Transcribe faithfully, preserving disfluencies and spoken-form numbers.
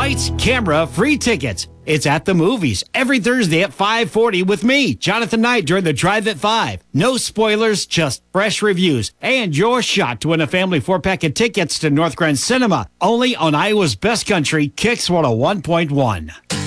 Lights, camera, free tickets. It's at the movies every Thursday at five forty with me, Jonathan Knight, during the Drive at five. No spoilers, just fresh reviews. And your shot to win a family four-pack of tickets to North Grand Cinema. Only on Iowa's Best Country, Kicks one oh one point one.